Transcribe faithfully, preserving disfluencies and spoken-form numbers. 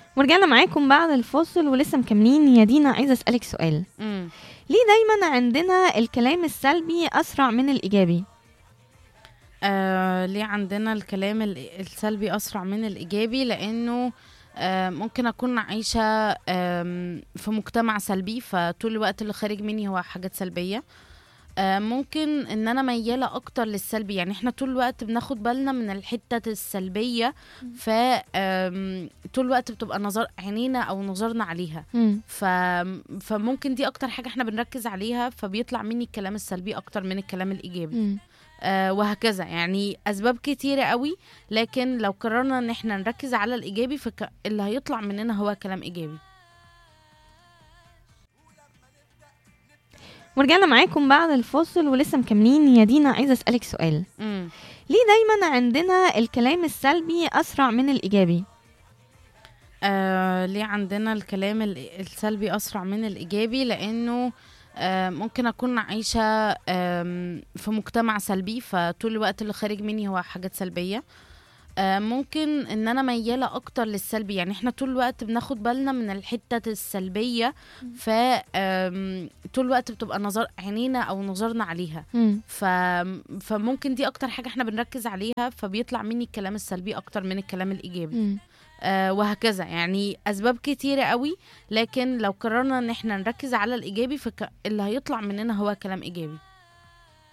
ورجعنا معاكم بعد الفاصل ولسه مكملين. يا دينا، عايزة أسألك سؤال. امم ليه دايما عندنا الكلام السلبي أسرع من الإيجابي؟ آه ليه عندنا الكلام ال- السلبي أسرع من الإيجابي؟ لأنه آه ممكن أكون عايشة آم، في مجتمع سلبي، فطول الوقت اللي خارج مني هو حاجات سلبية. آه ممكن ان انا ميالة اكتر للسلبي، يعني احنا طول الوقت بناخد بالنا من الحتة السلبية. ف آم، طول الوقت بتبقى نظر عينينا او نظرنا عليها. مم. ف... فممكن دي اكتر حاجة احنا بنركز عليها، فبيطلع مني الكلام السلبي اكتر من الكلام الايجابي. مم. آه وهكذا، يعني اسباب كتيرة قوي. لكن لو قررنا ان احنا نركز على الايجابي، فاللي هيطلع مننا هو كلام ايجابي. ورجعنا معاكم بعد الفاصل ولسه مكملين. يا دينا، عايزة أسألك سؤال. امم ليه دايما عندنا الكلام السلبي أسرع من الإيجابي؟ آه ليه عندنا الكلام ال- السلبي أسرع من الإيجابي؟ لأنه آه ممكن أكون عايشة آم، في مجتمع سلبي، فطول الوقت اللي خارج مني هو حاجات سلبية. آه ممكن ان انا ميالة اكتر للسلبي، يعني احنا طول الوقت بناخد بالنا من الحتة السلبية. ف آم، طول الوقت بتبقى نظر عينينا او نظرنا عليها. مم. ف... فممكن دي اكتر حاجة احنا بنركز عليها، فبيطلع مني الكلام السلبي اكتر من الكلام الايجابي. مم. آه وهكذا، يعني اسباب كتيرة قوي. لكن لو قررنا ان احنا نركز على الايجابي، فاللي هيطلع مننا هو كلام ايجابي.